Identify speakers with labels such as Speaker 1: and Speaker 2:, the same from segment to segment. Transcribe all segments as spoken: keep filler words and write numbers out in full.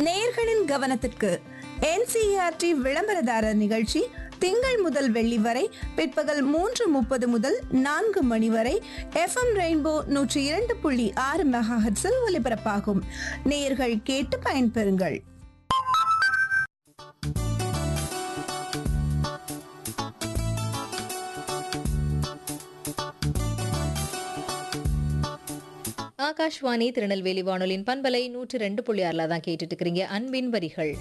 Speaker 1: நேயர்களின் கவனத்திற்கு என்சிஇஆர்டி விளம்பரதாரர் நிகழ்ச்சி திங்கள் முதல் வெள்ளி வரை பிற்பகல் மூன்று முப்பது முதல் நான்கு மணி வரை எஃப்எம் ரெயின்போ நூற்றி இரண்டு புள்ளி ஆறு மெகாஹெர்ட்ஸில் ஒலிபரப்பாகும். நேயர்கள் கேட்டு பயன்பெறுங்கள்.
Speaker 2: ஆகாஷ்வாணி திருநெல்வேலி வானொலியின் பண்பலை நூற்றி ரெண்டு புள்ளி ஆறுல தான் கேட்டுட்டு இருக்கிறீங்க. அன்பின் வரிகள்.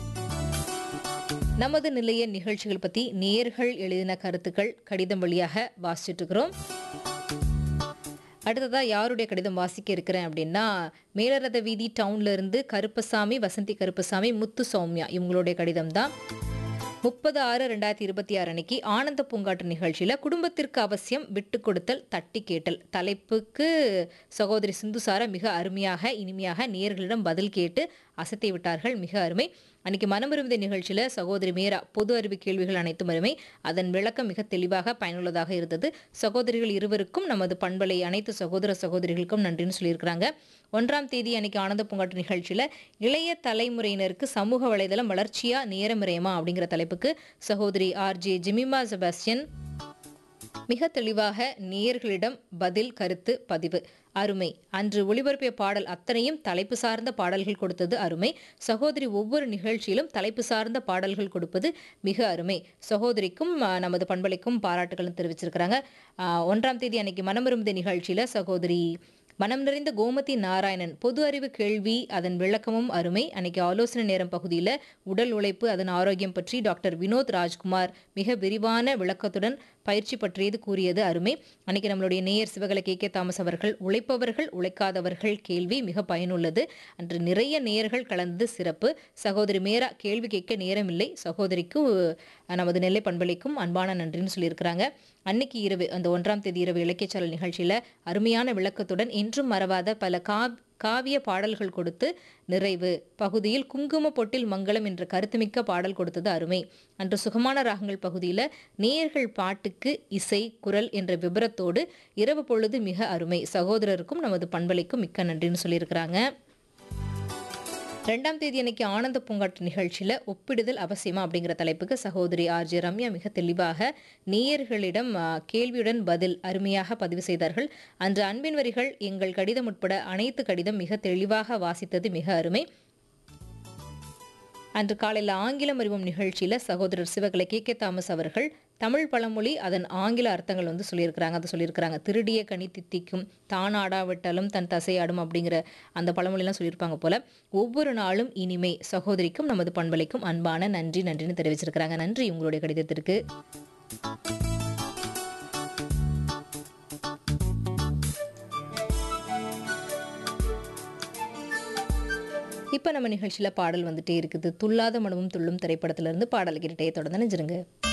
Speaker 2: நமது நிலைய நிகழ்ச்சிகள் பத்தி நேயர்கள் எழுதின கருத்துக்கள் கடிதம் வழியாக வாசிச்சுட்டு இருக்கிறோம். அடுத்ததா யாருடைய கடிதம் வாசிக்க இருக்கிறேன் அப்படின்னா, மேலரத வீதி டவுன்ல இருந்து கருப்பசாமி, வசந்தி கருப்பசாமி, முத்து சௌமியா இவங்களுடைய கடிதம் தான். முப்பது ஆறு ரெண்டாயிரத்தி இருபத்தி ஆறு அன்னைக்கு ஆனந்த பூங்காற்று நிகழ்ச்சியில் குடும்பத்திற்கு அவசியம் விட்டு கொடுத்தல் தட்டி கேட்டல் தலைப்புக்கு சகோதரி சிந்துசாரா மிக அருமையாக இனிமையாக நேயர்களிடம் பதில் கேட்டு அசத்தை விட்டார்கள். மிக அருமை. அன்னைக்கு மனமிருந்த நிகழ்ச்சியில் சகோதரி மீரா பொது அறிவு கேள்விகள் அனைத்தும் அருமை. அதன் விளக்கம் மிக தெளிவாக பயனுள்ளதாக இருந்தது. சகோதரிகள் இருவருக்கும் நமது பண்பலை அனைத்து சகோதர சகோதரிகளுக்கும் நன்றின்னு சொல்லியிருக்கிறாங்க. ஒன்றாம் தேதி அன்னைக்கு ஆனந்த பூங்காற்று நிகழ்ச்சியில் இளைய தலைமுறையினருக்கு சமூக வலைதளம் வளர்ச்சியா நேரமிறையமா அப்படிங்கிற தலைப்புக்கு சகோதரி ஆர் ஜே ஜிமிமா செபாஸ்டியன் மிக தெளிவாக நேயர்களிடம் பதில் கருத்து பதிவு அருமை. அன்று ஒளிபரப்பிய பாடல் அத்தனையும் தலைப்பு சார்ந்த பாடல்கள் கொடுத்தது அருமை. சகோதரி ஒவ்வொரு நிகழ்ச்சியிலும் தலைப்பு சார்ந்த பாடல்கள் கொடுப்பது மிக அருமை. சகோதரிக்கும் நமது பண்பலைக்கும் பாராட்டுகளும் தெரிவிச்சிருக்கிறாங்க. ஒன்றாம் தேதி அன்னைக்கு மனமிருந்த நிகழ்ச்சியில சகோதரி மனம் நிறைந்த கோமதி நாராயணன் பொது அறிவு கேள்வி அதன் விளக்கமும் அருமை. அன்னைக்கு ஆலோசனை நேரம் பகுதியில் உடல் உழைப்பு அதன் ஆரோக்கியம் பற்றி டாக்டர் வினோத் ராஜ்குமார் மிக விரிவான விளக்கத்துடன் பயிற்சி பற்றியது கூறியது அருமை. அன்னைக்கு நம்மளுடைய நேயர் சிவகலை கே கே தாமஸ் அவர்கள் உழைப்பவர்கள் உழைக்காதவர்கள் கேள்வி மிக பயனுள்ளது. அன்று நிறைய நேயர்கள் கலந்தது சிறப்பு. சகோதரி மேரா கேள்வி கேட்க நேரம் இல்லை. சகோதரிக்கு நமது நெல்லை பண்பலைக்கும் அன்பான நன்றின்னு சொல்லியிருக்கிறாங்க. அன்னைக்கு இரவு அந்த ஒன்றாம் தேதி இரவு இலக்கியச்சாரல் நிகழ்ச்சியில் அருமையான விளக்கத்துடன் என்றும் மறவாத பல கா காவிய பாடல்கள் கொடுத்து நிறைவு பகுதியில் குங்கும பொட்டில் மங்களம் என்ற கருத்துமிக்க பாடல் கொடுத்தது அருமை. அன்று சுகமான ராகங்கள் பகுதியில் நேயர்கள் பாட்டுக்கு இசை குரல் என்ற விபரத்தோடு இரவு பொழுது மிக அருமை. சகோதரருக்கும் நமது பண்பலைக்கும் மிக்க நன்றின்னு சொல்லியிருக்கிறாங்க. ரெண்டாம் தேதி அன்னைக்கு ஆனந்த பூங்காற்று நிகழ்ச்சியில் ஒப்பிடுதல் அவசியமா அப்படிங்கிற தலைப்புக்கு சகோதரி ஆர் ஜே ரம்யா மிக தெளிவாக நேயர்களிடம் கேள்வியுடன் பதில் அருமையாக பதிவு செய்தார்கள். அன்று அன்பின் வரிகள் எங்கள் கடிதம் உட்பட அனைத்து கடிதம் மிக தெளிவாக வாசித்தது மிக அருமை. அன்று காலையில் ஆங்கிலம் அறிவும் நிகழ்ச்சியில் சகோதரர் சிவகலை கே கே தாமஸ் அவர்கள் தமிழ் பழமொழி அதன் ஆங்கில அர்த்தங்கள் வந்து சொல்லியிருக்கிறாங்க. அதை சொல்லியிருக்கிறாங்க. திருடிய கனி தித்திக்கும் தான் ஆடாவிட்டாலும் தன் தசையாடும் அப்படிங்கிற அந்த பழமொழிலாம் சொல்லியிருப்பாங்க போல. ஒவ்வொரு நாளும் இனிமை. சகோதரிக்கும் நமது பண்பலைக்கும் அன்பான நன்றி நன்றின்னு தெரிவிச்சிருக்கிறாங்க. நன்றி உங்களுடைய கடிதத்திற்கு. இப்போ நம்ம நிகழ்ச்சியில் பாடல் வந்துட்டே இருக்குது. துள்ளாத மனமும் துள்ளும் திரைப்படத்திலிருந்து பாடல் கேட்டுட்டே தொடர்ந்து நினைச்சிருங்க.